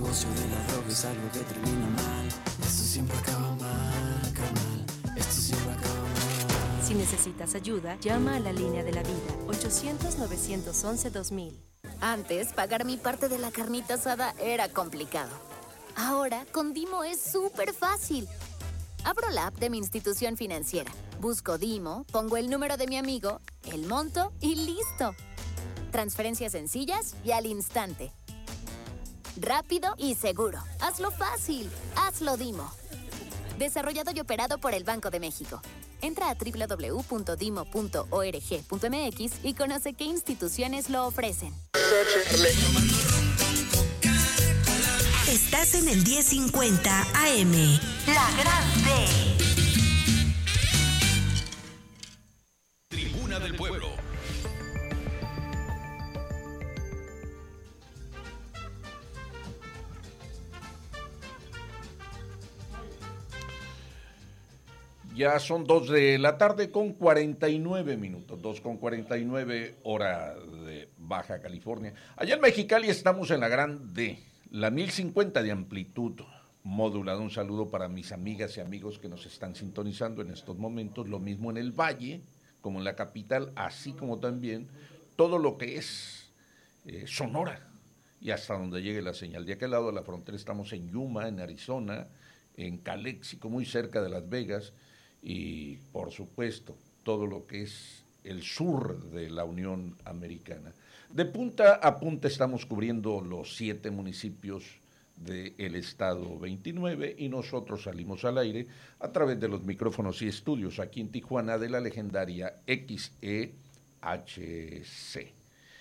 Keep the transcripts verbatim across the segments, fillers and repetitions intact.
negocio de la droga es algo que termina mal. Esto siempre acaba mal, carnal. Esto siempre acaba mal. Si necesitas ayuda, llama a la línea de la vida, ochocientos, novecientos once, dos mil. Antes, pagar mi parte de la carnita asada era complicado. Ahora, con Dimo es súper fácil. Abro la app de mi institución financiera, busco Dimo, pongo el número de mi amigo, el monto y listo. Transferencias sencillas y al instante. Rápido y seguro. Hazlo fácil. Hazlo Dimo. Desarrollado y operado por el Banco de México. Entra a doble u doble u doble u punto dimo punto org punto m x y conoce qué instituciones lo ofrecen. Estás en el diez cincuenta A M. La Gran D. Tribuna del Pueblo. Ya son dos de la tarde con cuarenta y nueve minutos, dos con cuarenta y nueve hora de Baja California. Allá en Mexicali estamos en la Gran D, la mil cincuenta de amplitud modulada. Un saludo para mis amigas y amigos que nos están sintonizando en estos momentos, lo mismo en el Valle como en la capital, así como también todo lo que es eh, Sonora y hasta donde llegue la señal. De aquel lado de la frontera estamos en Yuma, en Arizona, en Calexico, muy cerca de Las Vegas, y por supuesto todo lo que es el sur de la Unión Americana. De punta a punta estamos cubriendo los siete municipios del estado veintinueve y nosotros salimos al aire a través de los micrófonos y estudios aquí en Tijuana de la legendaria X E H C.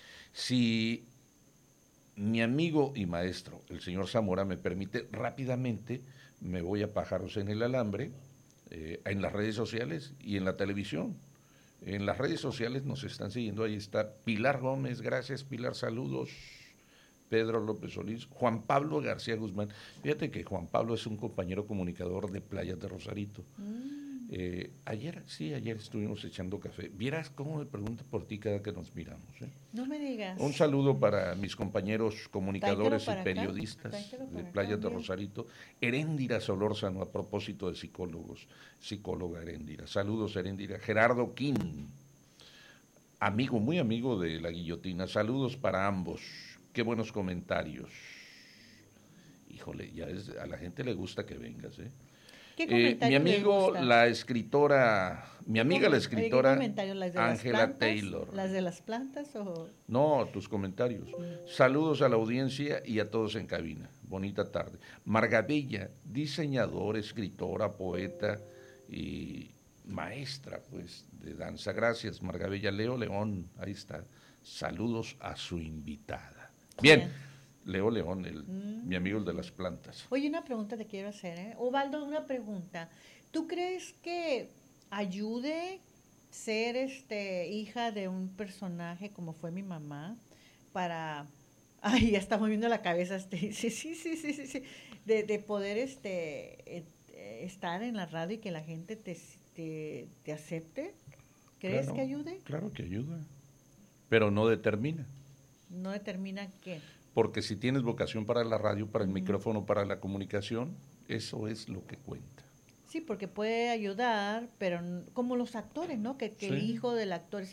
Si mi amigo y maestro, el señor Zamora, me permite, rápidamente me voy a Pájaros en el Alambre, Eh, en las redes sociales y en la televisión. En las redes sociales nos están siguiendo, ahí está Pilar Gómez, gracias Pilar, saludos. Pedro López Solís, Juan Pablo García Guzmán. Fíjate que Juan Pablo es un compañero comunicador de Playas de Rosarito. Mm. Eh, ayer, sí, ayer estuvimos echando café. Vieras cómo me pregunta por ti cada que nos miramos. ¿eh? No me digas. Un saludo para mis compañeros comunicadores y periodistas de Playas de Rosarito. Heréndira Solórzano, a propósito de psicólogos, psicóloga Heréndira. Saludos, Heréndira. Gerardo Quín, amigo, muy amigo de La Guillotina. Saludos para ambos. Qué buenos comentarios. Híjole, ya es, a la gente le gusta que vengas, ¿eh? ¿Qué Eh, mi amigo, la escritora, mi amiga la escritora Ángela Taylor. ¿Las de las plantas o...? No, tus comentarios. Saludos a la audiencia y a todos en cabina. Bonita tarde. Margabella, diseñadora, escritora, poeta y maestra, pues, de danza. Gracias, Margabella. Leo León, ahí está. Saludos a su invitada. Bien. Bien. Leo León, el, mm. mi amigo el de las plantas. Oye, una pregunta te quiero hacer, ¿eh? Ubaldo, una pregunta. ¿Tú crees que ayude ser este hija de un personaje como fue mi mamá para... Ay, ya está moviendo la cabeza. Este, sí, sí, sí, sí, sí, sí. De, de poder este, eh, estar en la radio y que la gente te, te, te acepte. ¿Crees claro, que ayude? Claro que ayuda, pero no determina. ¿No determina qué? Porque si tienes vocación para la radio, para el uh-huh. micrófono, para la comunicación, eso es lo que cuenta. Sí, porque puede ayudar, pero como los actores, ¿no? Que, que sí. El hijo del actor